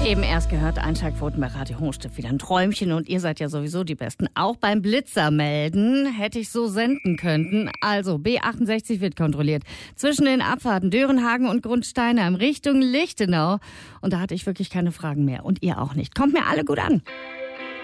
Eben erst gehört, Einschaltquoten bei Radio Hochstift wieder ein Träumchen und ihr seid ja sowieso die Besten. Auch beim Blitzer melden hätte ich so senden können. Also B68 wird kontrolliert. Zwischen den Abfahrten Dörenhagen und Grundsteinheim Richtung Lichtenau. Und da hatte ich wirklich keine Fragen mehr. Und ihr auch nicht. Kommt mir alle gut an.